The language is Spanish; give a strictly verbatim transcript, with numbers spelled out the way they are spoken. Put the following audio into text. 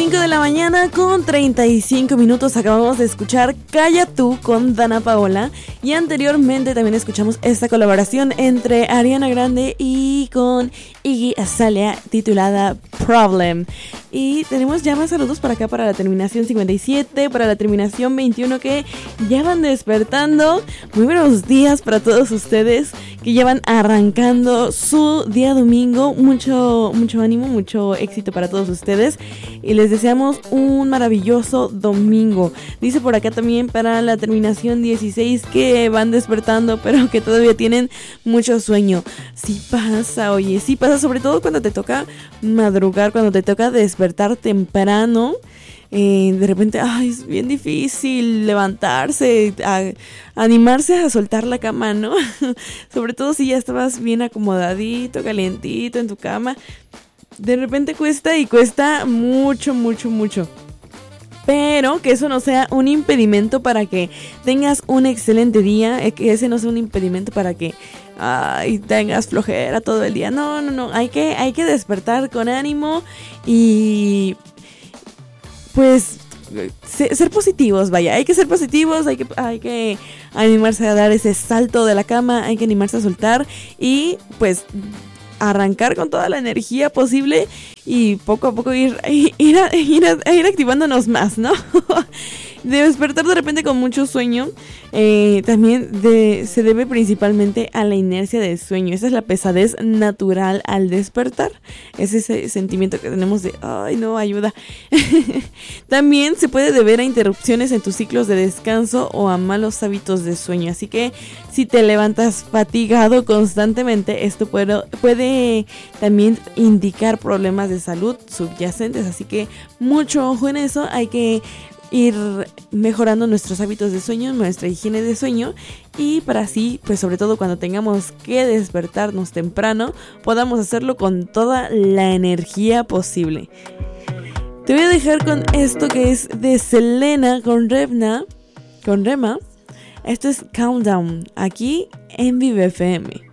cinco de la mañana con treinta y cinco minutos. Acabamos de escuchar Calla Tú con Dana Paola. Y anteriormente también escuchamos esta colaboración entre Ariana Grande y con Iggy Azalea titulada Problem. Y tenemos ya más saludos para acá, para la terminación cincuenta y siete, para la terminación veintiuno, que ya van despertando. Muy buenos días para todos ustedes que ya van arrancando su día domingo. Mucho, mucho ánimo, mucho éxito para todos ustedes. Y les deseamos un maravilloso domingo. Dice por acá también para la terminación dieciséis que van despertando, pero que todavía tienen mucho sueño. Sí pasa, oye, sí pasa, sobre todo cuando te toca madrugar, cuando te toca despertar temprano. Eh, de repente, ay, es bien difícil levantarse, a, animarse a soltar la cama, ¿no? Sobre todo si ya estabas bien acomodadito, calientito en tu cama. De repente cuesta y cuesta mucho, mucho, mucho. Pero que eso no sea un impedimento para que tengas un excelente día, que ese no sea un impedimento para que ay, tengas flojera todo el día. No, no, no, hay que, hay que despertar con ánimo y pues ser positivos, vaya, hay que ser positivos, hay que, hay que animarse a dar ese salto de la cama, hay que animarse a soltar y pues arrancar con toda la energía posible y poco a poco ir, ir, ir, a, ir, a, ir activándonos más, ¿no? De despertar de repente con mucho sueño, eh, también de, se debe principalmente a la inercia del sueño. Esa es la pesadez natural al despertar. Es ese sentimiento que tenemos de, ay no, ayuda. También se puede deber a interrupciones en tus ciclos de descanso o a malos hábitos de sueño. Así que si te levantas fatigado constantemente, esto puede, puede también indicar problemas de salud subyacentes. Así que mucho ojo en eso, hay que ir mejorando nuestros hábitos de sueño, nuestra higiene de sueño, y para así, pues sobre todo cuando tengamos que despertarnos temprano, podamos hacerlo con toda la energía posible. Te voy a dejar con esto que es de Selena con Rema, con Rema. Esto es Countdown, aquí en Vive F M.